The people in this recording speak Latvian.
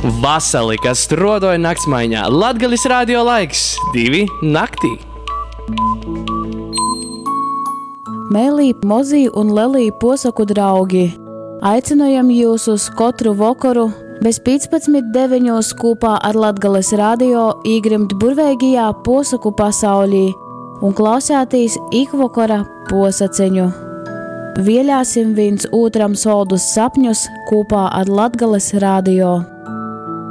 Vasali, kas rodoja naktsmaiņā. Latgalis radio laiks 2 naktī. Mēlī, mozī un lelī posaku draugi. Aicinojam jūs uz katru vakaru bez 15:9 kopā ar Latgales radio īgrimt burveigajā posaku pasaulī un klausētīs ikvakara posaceņu. Vielāsim viens otram soldus sapņus kopā ar Latgales radio.